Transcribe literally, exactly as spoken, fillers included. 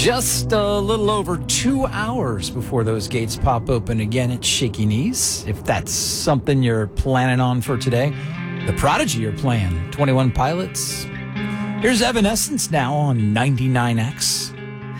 Just a little over two hours before those gates pop open again at Shaky Knees. If that's something you're planning on for today, The Prodigy are playing, twenty-one Pilots. Here's Evanescence now on ninety-nine X.